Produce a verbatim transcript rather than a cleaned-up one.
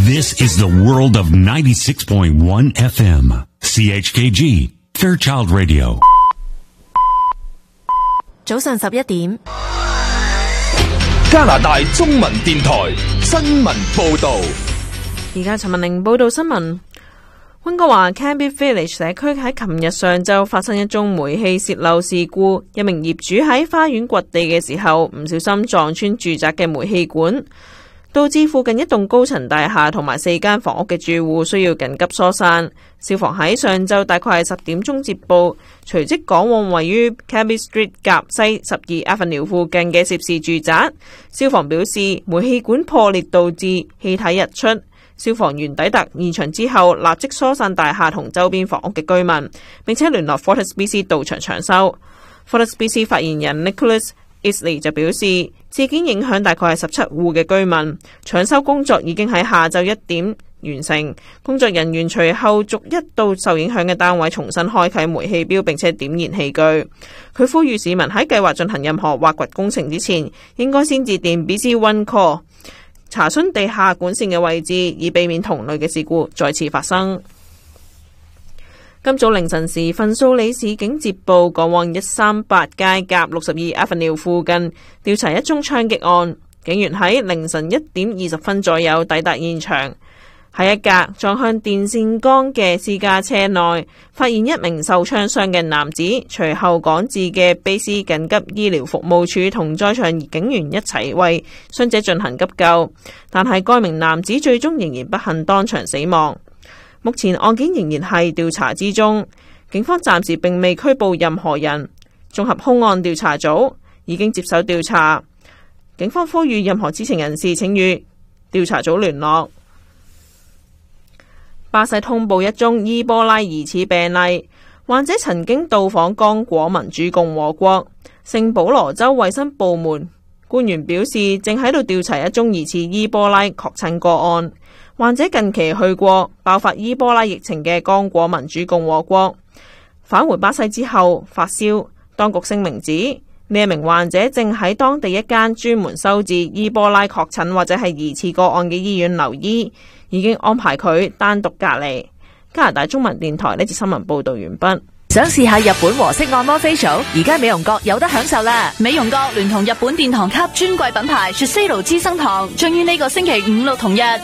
This is the world of ninety-six point one F M. C H K G, Fairchild Radio. 早上十一點， 加拿大中文電台新聞報道。 而家陳文玲報道新聞。溫哥華 Cambie Village 社區喺琴日上晝發生一宗煤氣洩漏事故，一名業主喺花園掘地嘅時候唔小心撞穿住宅嘅煤氣管，導致附近一棟高層大廈同埋四間房屋嘅住戶需要緊急疏散。消防喺上晝大概係十點鐘接報，隨即趕往位於 Cambie Street 夾西十二 Avenue 附近嘅涉事住宅。消防表示，煤氣管破裂導致氣體溢出。消防員抵達現場之後，立即疏散大廈同周邊房屋嘅居民，並且聯絡 FortisBC 到場搶修。FortisBC 發言人 Nicholas Isley 就表示，事件影響大概係十七戶嘅居民，搶修工作已經喺下晝一點完成。工作人員隨後逐一到受影響嘅單位重新開啟煤氣錶，並且點燃器具。佢呼籲市民喺計劃進行任何挖掘工程之前，應該先致電 B C One Call。查詢地下管線嘅位置，以避免同類嘅事故再次發生。今早凌晨時分，蘇里市警接報趕往一三八街夾六十二 Avenue 附近調查一宗槍擊案。警員喺凌晨一點二十分左右抵達現場，喺一架撞向電線桿嘅私家車內，發現一名受槍傷嘅男子，隨後趕至嘅卑斯緊急醫療服務處同在場警員一齊為傷者進行急救，但係該名男子最終仍然不幸當場死亡。目前案件仍然係調查之中，警方暫時並未拘捕任何人。綜合兇案調查組已經接手調查，警方呼籲任何知情人士請與調查組聯絡。巴西通報一宗伊波拉疑似病例，患者曾經到訪剛果民主共和國。聖保羅州衛生部門官員表示，正喺度調查一宗疑似伊波拉確診個案。患者近期去過爆發伊波拉疫情嘅剛果民主共和國，返回巴西之後發燒。當局聲明指，呢一名患者正喺當地一間專門收治伊波拉確診或者係疑似個案嘅醫院留醫，已經安排佢單獨隔離。加拿大中文電台呢節新聞報道完畢。 想試下日本和式按摩 facial， 而家美容閣有得享受啦！美容閣聯同日本殿堂級專櫃品牌 Shiseido 資生堂，將於呢個星期五六同日